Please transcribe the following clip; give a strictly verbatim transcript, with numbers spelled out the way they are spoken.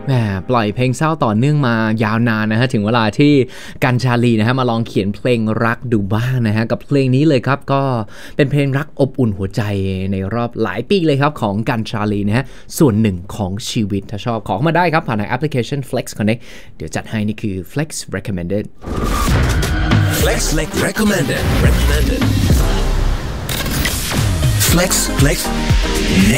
แหมปล่อยเพลงเศร้าต่อเนื่องมายาวนานนะฮะถึงเวลาที่กันชาลีนะฮะมาลองเขียนเพลงรักดูบ้างนะฮะกับเพลงนี้เลยครับก็เป็นเพลงรักอบอุ่นหัวใจในรอบหลายปีเลยครับของกันชาลีนะฮะส่วนหนึ่งของชีวิตถ้าชอบขอมาได้ครับผ่านทางแอปพลิเคชัน Flex Connect เดี๋ยวจัดให้นี่คือ Flex Recommended Flex Flex Recommended Recommended Flex Flex